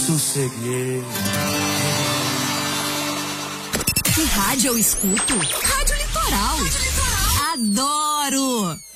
sosseguei. Que rádio eu escuto? Rádio Litoral. Adoro!